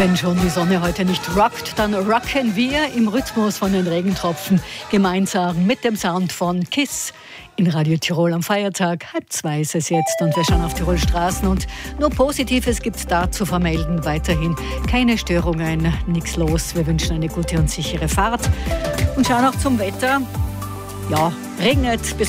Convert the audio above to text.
Wenn schon die Sonne heute nicht rockt, dann rocken wir im Rhythmus von den Regentropfen gemeinsam mit dem Sound von KISS in Radio Tirol am Feiertag. 1:30 ist es jetzt und wir schauen auf Tirol Straßen und nur Positives gibt es da zu vermelden. Weiterhin keine Störungen, nichts los. Wir wünschen eine gute und sichere Fahrt und schauen auch zum Wetter. Ja, regnet bis